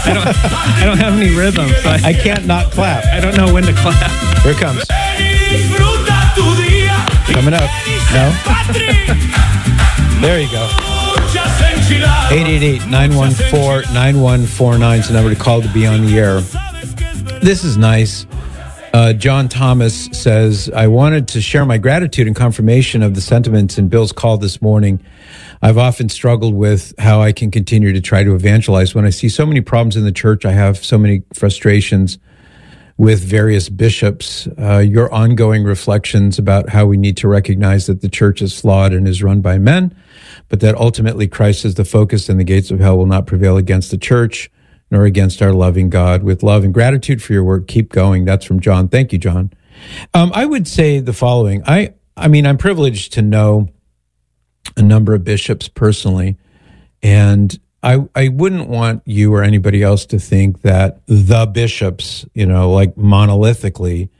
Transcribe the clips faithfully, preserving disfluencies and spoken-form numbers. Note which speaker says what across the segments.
Speaker 1: I don't, I don't have any rhythm. So I,
Speaker 2: I can't not clap.
Speaker 1: I don't know when to clap.
Speaker 2: Here it comes. Coming up. No? There you go. eight eight eight, nine one four, nine one four nine is the number to call to be on the air. This is nice. Uh, John Thomas says, I wanted to share my gratitude and confirmation of the sentiments in Bill's call this morning. I've often struggled with how I can continue to try to evangelize. When I see so many problems in the church, I have so many frustrations with various bishops. Uh, your ongoing reflections about how we need to recognize that the church is flawed and is run by men, but that ultimately Christ is the focus and the gates of hell will not prevail against the church nor against our loving God. With love and gratitude for your work, keep going. That's from John. Thank you, John. Um, I would say the following. I, I mean, I'm privileged to know a number of bishops personally, and I, I wouldn't want you or anybody else to think that the bishops, you know, like monolithically,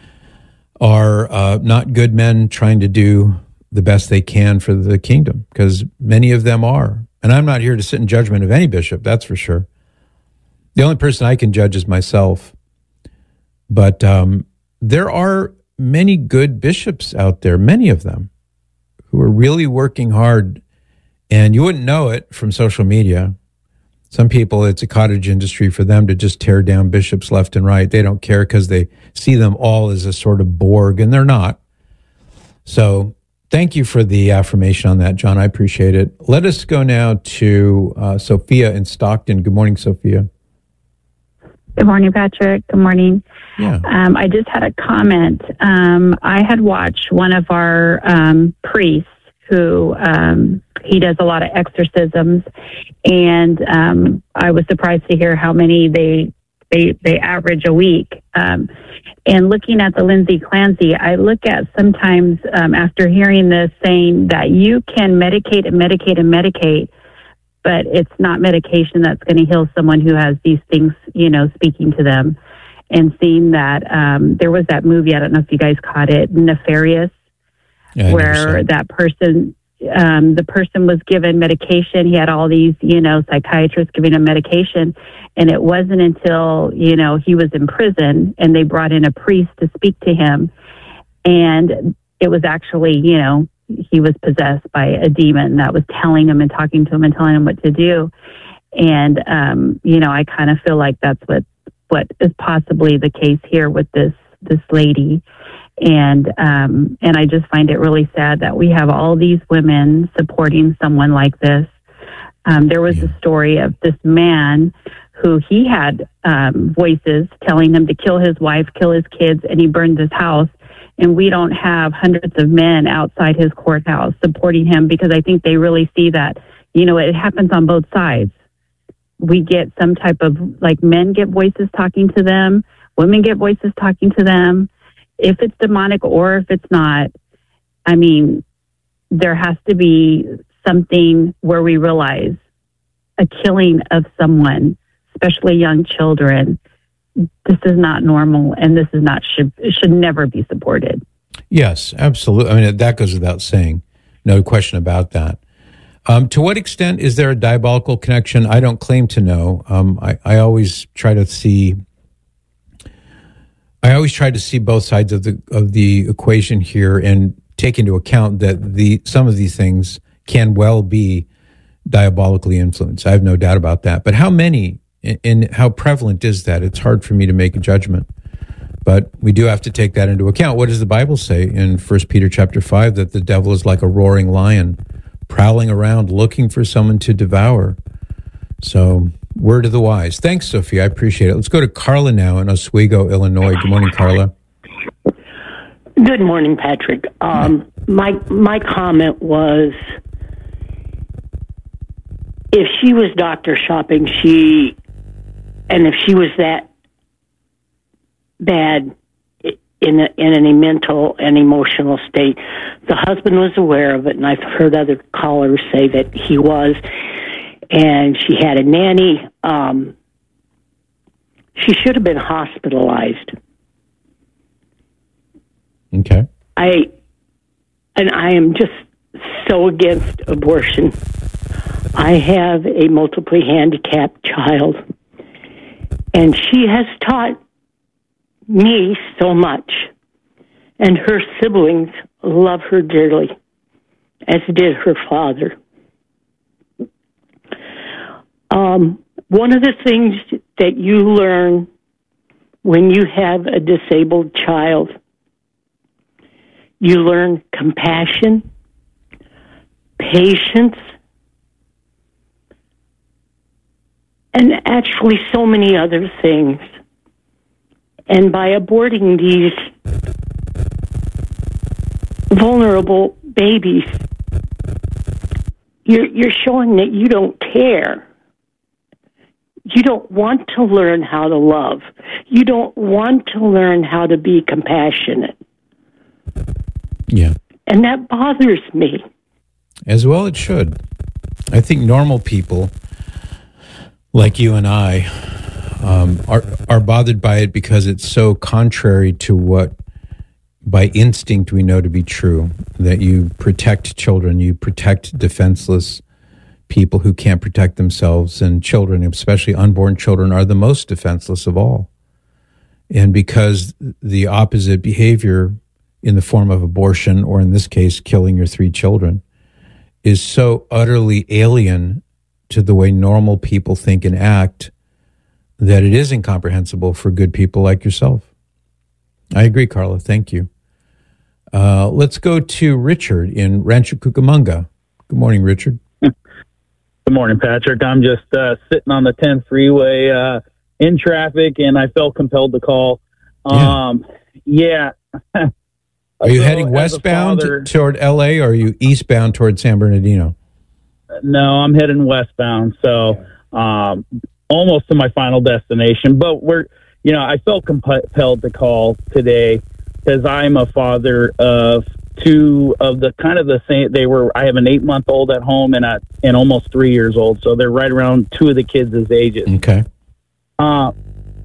Speaker 2: are uh, not good men trying to do the best they can for the kingdom, because many of them are. And I'm not here to sit in judgment of any bishop, that's for sure. The only person I can judge is myself. But um, there are many good bishops out there, many of them, who are really working hard. And you wouldn't know it from social media. Some people, it's a cottage industry for them to just tear down bishops left and right. They don't care because they see them all as a sort of Borg, and they're not. So thank you for the affirmation on that, John. I appreciate it. Let us go now to uh, Sophia in Stockton. Good morning, Sophia.
Speaker 3: Good morning, Patrick. Good morning.
Speaker 2: Yeah.
Speaker 3: Um, I just had a comment. Um, I had watched one of our um, priests who um, he does a lot of exorcisms, and um, I was surprised to hear how many they they they average a week. Um, and looking at the Lindsay Clancy, I look at sometimes um, after hearing this saying that you can medicate and medicate and medicate, but it's not medication that's going to heal someone who has these things, you know, speaking to them. And seeing that um, there was that movie, I don't know if you guys caught it, Nefarious, yeah, where that person, um, the person was given medication. He had all these, you know, psychiatrists giving him medication. And it wasn't until, you know, he was in prison and they brought in a priest to speak to him. And it was actually, you know, he was possessed by a demon that was telling him and talking to him and telling him what to do. And, um, you know, I kind of feel like that's what, what is possibly the case here with this, this lady. And, um, and I just find it really sad that we have all these women supporting someone like this. Um, there was yeah. a story of this man who he had, um, voices telling him to kill his wife, kill his kids, and he burned his house. And we don't have hundreds of men outside his courthouse supporting him, because I think they really see that, you know, it happens on both sides. We get some type of, like, men get voices talking to them, women get voices talking to them. If it's demonic or if it's not, I mean, there has to be something where we realize a killing of someone, especially young children, this is not normal, and this is not should should never be supported.
Speaker 2: Yes, absolutely. I mean, that goes without saying. No question about that. Um, to what extent is there a diabolical connection? I don't claim to know. Um, I, I always try to see. I always try to see both sides of the of the equation here, and take into account that the some of these things can well be diabolically influenced. I have no doubt about that. But how many and how prevalent is that? It's hard for me to make a judgment. But we do have to take that into account. What does the Bible say in First Peter chapter five? That the devil is like a roaring lion, prowling around looking for someone to devour. So, word of the wise. Thanks, Sophia. I appreciate it. Let's go to Carla now in Oswego, Illinois. Good morning, Carla.
Speaker 4: Good morning, Patrick. Um, my my comment was, if she was doctor shopping, she, and if she was that bad in a, in a mental and emotional state, the husband was aware of it, and I've heard other callers say that he was, and she had a nanny. Um, she should have been hospitalized.
Speaker 2: Okay.
Speaker 4: I, and I am just so against abortion. I have a multiply handicapped child, And she has taught me so much. And her siblings love her dearly, as did her father. Um, one of the things that you learn when you have a disabled child, you learn compassion, patience, and actually so many other things. And by aborting these vulnerable babies, you're, you're showing that you don't care. You don't want to learn how to love. You don't want to learn how to be compassionate.
Speaker 2: Yeah.
Speaker 4: And that bothers me.
Speaker 2: As well it should. I think normal people like you and I um, are are bothered by it because it's so contrary to what by instinct we know to be true, that you protect children, you protect defenseless people who can't protect themselves, and children, especially unborn children, are the most defenseless of all. And because the opposite behavior in the form of abortion, or in this case, killing your three children, is so utterly alien to the way normal people think and act that it is incomprehensible for good people like yourself. I agree, Carla. Thank you. Uh, let's go to Richard in Rancho Cucamonga. Good morning, Richard.
Speaker 5: Good morning, Patrick. I'm just uh, sitting on the ten freeway uh, in traffic, and I felt compelled to call. Um, yeah. yeah.
Speaker 2: Are you
Speaker 5: so,
Speaker 2: heading westbound
Speaker 5: father,
Speaker 2: toward L A, or are you eastbound toward San Bernardino?
Speaker 5: No, I'm heading westbound, so um, almost to my final destination. But we're, you know, I felt compelled to call today because I'm a father of two of the kind of the same. They were. I have an eight month old at home and a and almost three years old, so they're right around two of the kids' ages.
Speaker 2: Okay.
Speaker 5: Uh,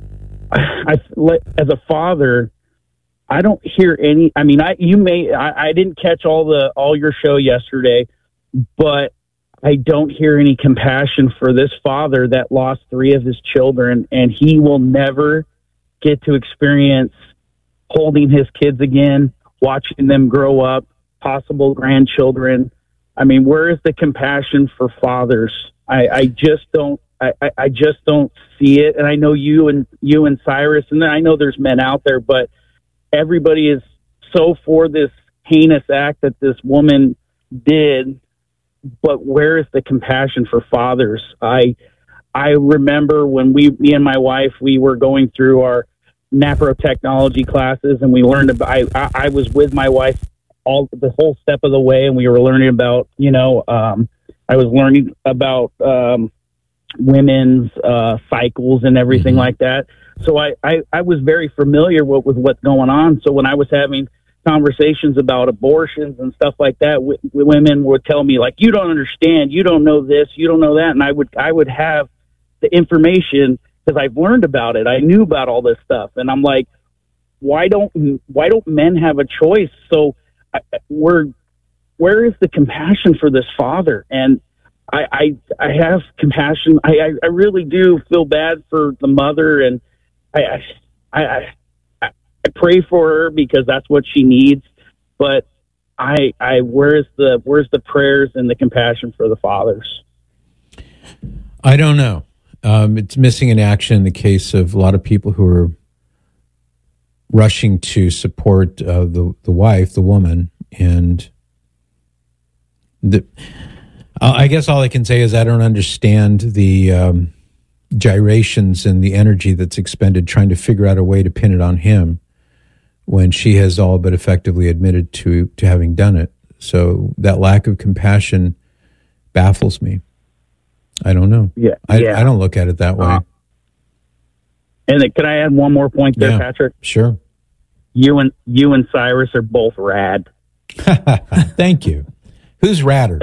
Speaker 5: I, as a father, I don't hear any. I mean, I you may. I, I didn't catch all the all your show yesterday, but I don't hear any compassion for this father that lost three of his children, and he will never get to experience holding his kids again, watching them grow up, possible grandchildren. I mean, where is the compassion for fathers? I, I just don't. I, I just don't see it. And I know you and you and Cyrus, and I know there's men out there, but everybody is so for this heinous act that this woman did. But where is the compassion for fathers? I I remember when we, me and my wife, we were going through our NAPRO technology classes, and we learned about. I, I, I was with my wife all the whole step of the way, and we were learning about. You know, um, I was learning about um, women's uh, cycles and everything mm-hmm. like that. So I, I, I was very familiar with, with what's going on. So when I was having conversations about abortions and stuff like that, w- women would tell me, like, you don't understand, you don't know this, you don't know that. And I would, I would have the information because I've learned about it. I knew about all this stuff. And I'm like, why don't, why don't men have a choice? So I, we're, where is the compassion for this father? And I, I, I have compassion. I, I, I really do feel bad for the mother. And I, I, I, I pray for her because that's what she needs, but I, I, where's the, where's the prayers and the compassion for the fathers?
Speaker 2: I don't know. Um, it's missing in action in the case of a lot of people who are rushing to support uh, the the wife, the woman, and the. I guess all I can say is I don't understand the um, gyrations and the energy that's expended trying to figure out a way to pin it on him, when she has all but effectively admitted to to having done it. So that lack of compassion baffles me. I don't know.
Speaker 5: Yeah,
Speaker 2: I,
Speaker 5: yeah.
Speaker 2: I don't look at it that way. Uh,
Speaker 5: and then, can I add one more point there,
Speaker 2: yeah,
Speaker 5: Patrick?
Speaker 2: Sure.
Speaker 5: You and you and Cyrus are both rad.
Speaker 2: Thank you. Who's radder?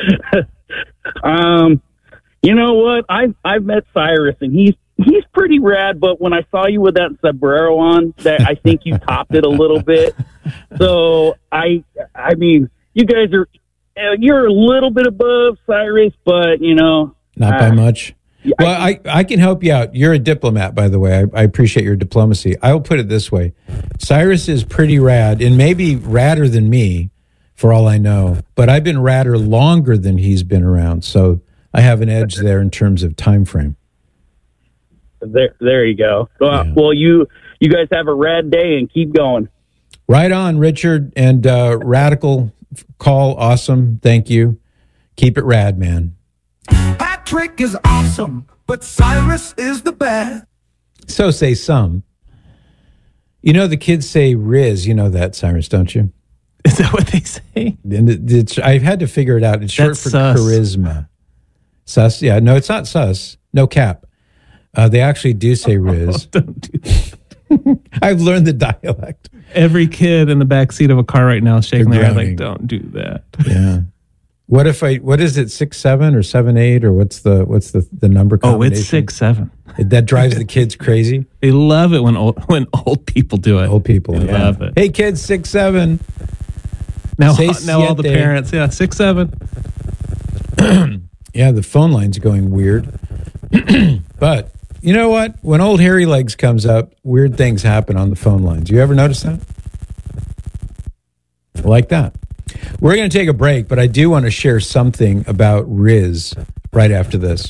Speaker 5: um, you know what? I've I've met Cyrus, and he's he's pretty rad. But when I saw you with that sombrero on, that I think you topped it a little bit. So I I mean, you guys are you're a little bit above Cyrus, but you know,
Speaker 2: not
Speaker 5: uh,
Speaker 2: by much. Well, I, I can help you out. You're a diplomat, by the way. I, I appreciate your diplomacy. I will put it this way. Cyrus is pretty rad, and maybe radder than me, for all I know. But I've been radder longer than he's been around, so I have an edge there in terms of time frame.
Speaker 5: There, there you go. Well, yeah. well, you you guys have a rad day and keep going.
Speaker 2: Right on, Richard. And uh, radical call, awesome. Thank you. Keep it rad, man.
Speaker 6: Patrick is awesome, but Cyrus is the best.
Speaker 2: So say some. You know, the kids say Riz. You know that, Cyrus, don't you?
Speaker 1: Is that what they say?
Speaker 2: And it, it's, I've had to figure it out. It's short
Speaker 1: That's
Speaker 2: for
Speaker 1: sus.
Speaker 2: charisma. Sus? Yeah, no, it's not sus. No cap. Uh, they actually do say Riz.
Speaker 1: Oh, don't do that.
Speaker 2: I've learned the dialect.
Speaker 1: Every kid in the back seat of a car right now is shaking
Speaker 2: They're
Speaker 1: their head
Speaker 2: drowning.
Speaker 1: like, don't do that.
Speaker 2: Yeah. What if I? What is it? Six seven or seven eight or what's the what's the the number?
Speaker 1: Oh, it's six seven.
Speaker 2: That drives the kids crazy.
Speaker 1: They love it when old when old people do it.
Speaker 2: Old people
Speaker 1: they
Speaker 2: yeah.
Speaker 1: love it.
Speaker 2: Hey kids, six seven.
Speaker 1: Now,
Speaker 2: Say
Speaker 1: now all the
Speaker 2: siete.
Speaker 1: parents, yeah, six seven.
Speaker 2: Yeah, the phone line's going weird. But you know what? When old hairy legs comes up, weird things happen on the phone lines. You ever notice that? Like that. We're going to take a break, but I do want to share something about Riz right after this.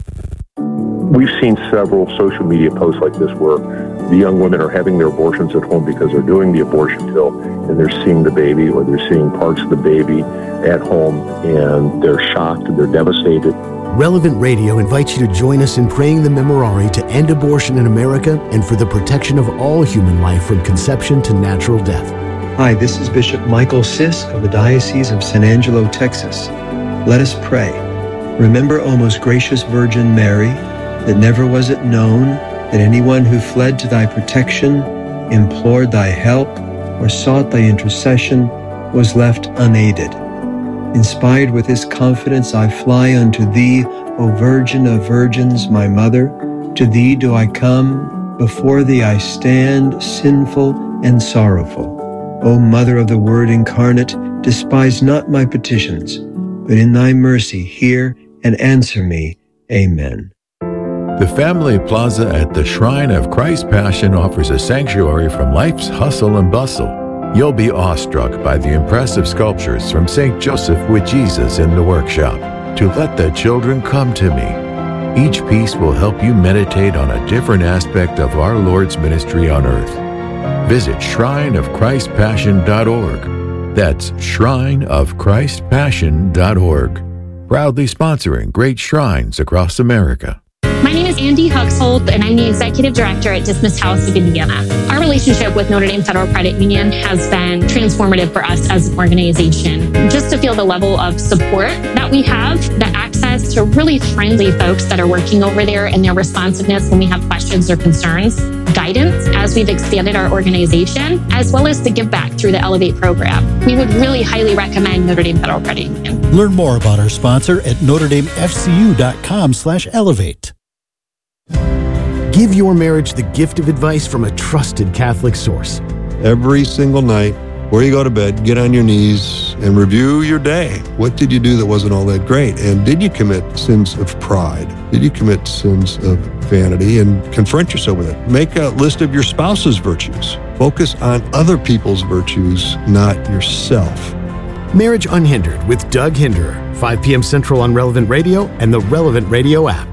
Speaker 7: We've seen several social media posts like this where the young women are having their abortions at home because they're doing the abortion pill and they're seeing the baby or they're seeing parts of the baby at home and they're shocked and they're devastated.
Speaker 8: Relevant Radio invites you to join us in praying the Memorare to end abortion in America and for the protection of all human life from conception to natural death.
Speaker 9: Hi, this is Bishop Michael Sisk of the Diocese of San Angelo, Texas. Let us pray. Remember, O most gracious Virgin Mary, that never was it known that anyone who fled to thy protection, implored thy help, or sought thy intercession was left unaided. Inspired with this confidence, I fly unto thee, O Virgin of Virgins, my Mother. To thee do I come, before thee I stand, sinful and sorrowful. O Mother of the Word incarnate, despise not my petitions, but in thy mercy hear and answer me. Amen.
Speaker 10: The Family Plaza at the Shrine of Christ's Passion offers a sanctuary from life's hustle and bustle. You'll be awestruck by the impressive sculptures from Saint Joseph with Jesus in the workshop. To let the children come to me. Each piece will help you meditate on a different aspect of our Lord's ministry on earth. Visit shrine of christ passion dot org. That's shrine of christ passion dot org. Proudly sponsoring great shrines across America.
Speaker 11: My name is Andy Huxhold, and I'm the Executive Director at Dismiss House of Indiana. Our relationship with Notre Dame Federal Credit Union has been transformative for us as an organization. Just to feel the level of support that we have, the access to really friendly folks that are working over there and their responsiveness when we have questions or concerns, guidance as we've expanded our organization, as well as the give back through the Elevate program. We would really highly recommend Notre Dame Federal Credit Union.
Speaker 12: Learn more about our sponsor at notre dame f c u dot com slash elevate.
Speaker 8: Give your marriage the gift of advice from a trusted Catholic source.
Speaker 13: Every single night, before you go to bed, get on your knees and review your day. What did you do that wasn't all that great? And did you commit sins of pride? Did you commit sins of vanity? And confront yourself with it. Make a list of your spouse's virtues. Focus on other people's virtues, not yourself.
Speaker 8: Marriage Unhindered with Doug Hinderer, five p.m. Central on Relevant Radio and the Relevant Radio app.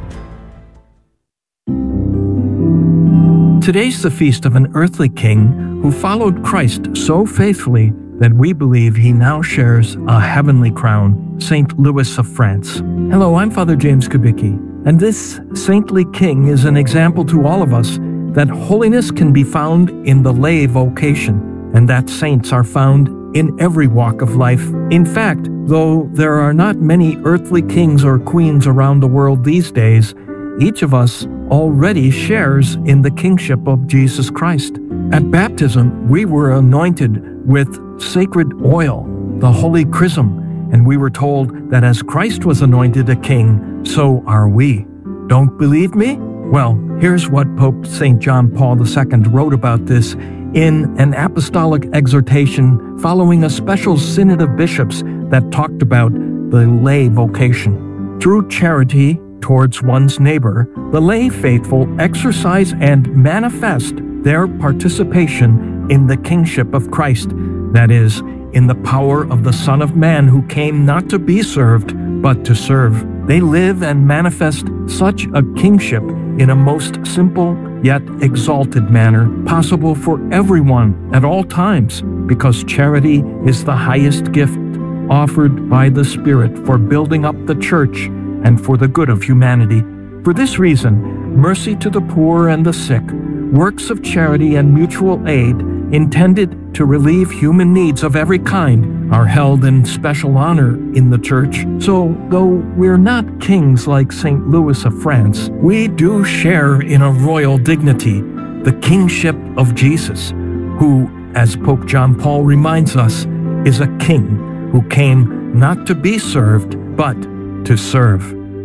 Speaker 14: Today's the feast of an earthly king who followed Christ so faithfully that we believe he now shares a heavenly crown, Saint Louis of France. Hello, I'm Father James Kubicki, and this saintly king is an example to all of us that holiness can be found in the lay vocation, and that saints are found in every walk of life. In fact, though there are not many earthly kings or queens around the world these days, each of us already shares in the kingship of Jesus Christ. At baptism, we were anointed with sacred oil, the holy chrism, and we were told that as Christ was anointed a king, so are we. Don't believe me? Well, here's what Pope Saint John Paul the Second wrote about this in an apostolic exhortation following a special synod of bishops that talked about the lay vocation. Through charity towards one's neighbor, the lay faithful exercise and manifest their participation in the kingship of Christ, that is, in the power of the Son of Man who came not to be served, but to serve. They live and manifest such a kingship in a most simple yet exalted manner, possible for everyone at all times, because charity is the highest gift offered by the Spirit for building up the church and for the good of humanity. For this reason, mercy to the poor and the sick, works of charity and mutual aid intended to relieve human needs of every kind are held in special honor in the church. So, though we're not kings like Saint Louis of France, we do share in a royal dignity, the kingship of Jesus, who, as Pope John Paul reminds us, is a king who came not to be served, but to serve.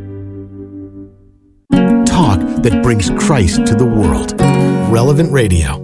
Speaker 8: Talk that brings Christ to the world. Relevant Radio.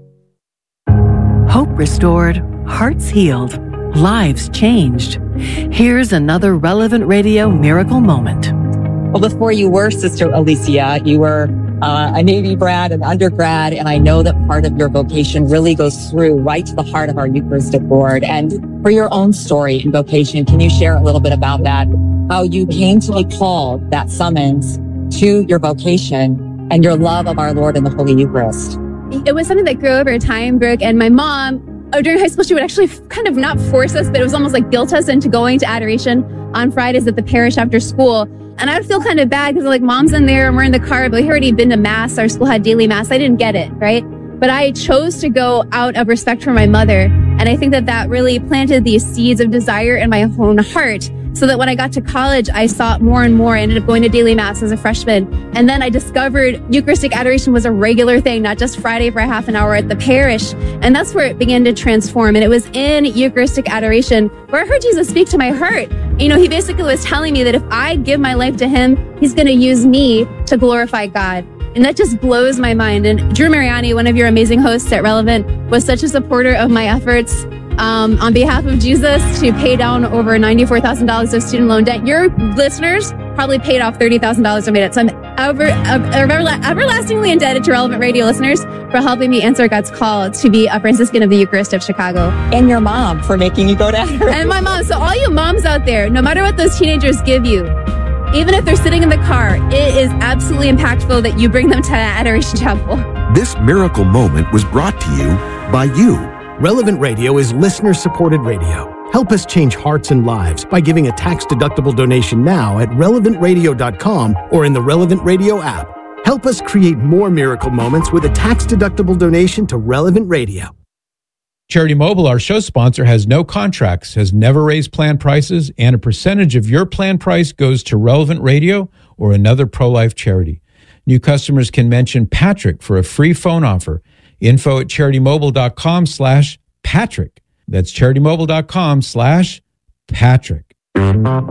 Speaker 15: Hope restored, hearts healed, lives changed. Here's another Relevant Radio miracle moment.
Speaker 16: Well, before you were Sister Alicia, you were uh, a Navy brat, an undergrad, and I know that part of your vocation really goes through right to the heart of our Eucharistic Board. And for your own story and vocation, can you share a little bit about that? How you came to be called, that summons to your vocation and your love of our Lord in the Holy Eucharist?
Speaker 17: It was something that grew over time, Brooke, and my mom, oh, during high school, she would actually kind of not force us, but it was almost like guilt us into going to adoration on Fridays at the parish after school. And I would feel kind of bad because like mom's in there and we're in the car, but we had already been to mass. Our school had daily mass. I didn't get it, right? But I chose to go out of respect for my mother. And I think that that really planted these seeds of desire in my own heart, so that when I got to college, I saw it more and more. I ended up going to daily mass as a freshman. And then I discovered Eucharistic adoration was a regular thing, not just Friday for a half an hour at the parish. And that's where it began to transform. And it was in Eucharistic adoration where I heard Jesus speak to my heart. You know, he basically was telling me that if I give my life to him, he's going to use me to glorify God. And that just blows my mind. And Drew Mariani, one of your amazing hosts at Relevant, was such a supporter of my efforts um, on behalf of Jesus to pay down over ninety-four thousand dollars of student loan debt. Your listeners probably paid off thirty thousand dollars of my debt. So I'm ever, ever, everlastingly indebted to Relevant Radio listeners for helping me answer God's call to be a Franciscan of the Eucharist of Chicago.
Speaker 16: And your mom for making you go to adoration.
Speaker 17: And my mom. So all you moms out there, no matter what those teenagers give you, even if they're sitting in the car, it is absolutely impactful that you bring them to that adoration chapel.
Speaker 18: This miracle moment was brought to you by you.
Speaker 8: Relevant Radio is listener-supported radio. Help us change hearts and lives by giving a tax-deductible donation now at relevant radio dot com or in the Relevant Radio app. Help us create more miracle moments with a tax-deductible donation to Relevant Radio.
Speaker 2: Charity Mobile, our show sponsor, has no contracts, has never raised plan prices, and a percentage of your plan price goes to Relevant Radio or another pro-life charity. New customers can mention Patrick for a free phone offer. Info at charitymobile.com slash Patrick. That's charitymobile.com slash Patrick.